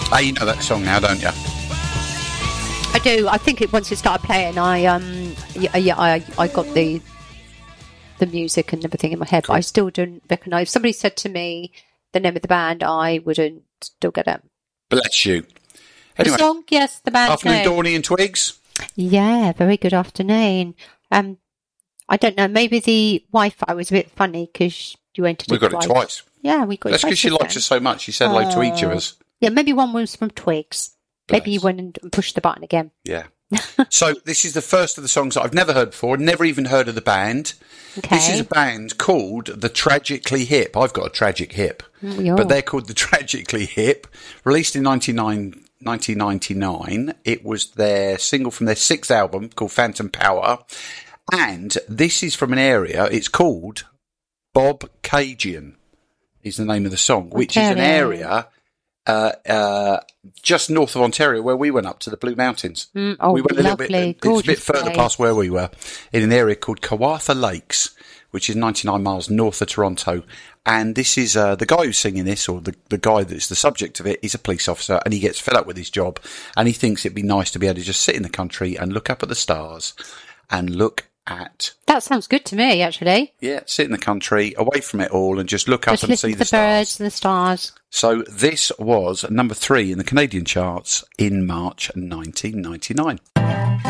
You know that song now, don't you? I do. I think once it started playing, I got the music and everything in my head, cool. But I still don't recognise. If somebody said to me the name of the band, I wouldn't still get it. Bless you. Anyway, the song, yes, the band. Afternoon, Dawny and Twigs. Yeah, very good afternoon. I don't know. Maybe the Wi-Fi was a bit funny because you entered it twice. We got it twice. Yeah, we got it twice. That's because she likes us so much. She said hello to each of us. Yeah, maybe one was from Twigs. Maybe you went and pushed the button again. Yeah. So this is the first of the songs that I've never heard before. Never even heard of the band. Okay. This is a band called The Tragically Hip. I've got a tragic hip. But they're called The Tragically Hip. Released in 1999. It was their single from their 6th album called Phantom Power. And this is from an area, it's called Bobcaygeon is the name of the song, which is an area just north of Ontario where we went up to the Blue Mountains. We went a little bit, it's a bit further past where we were, in an area called Kawartha Lakes, which is 99 miles north of Toronto. And this is the guy who's singing this, or the guy that's the subject of it, is a police officer, and he gets fed up with his job, and he thinks it'd be nice to be able to just sit in the country and look up at the stars and look at... That sounds good to me, actually. Yeah, sit in the country, away from it all, and just look up and see the stars. Birds and the stars. So this was number 3 in the Canadian charts in March 1999.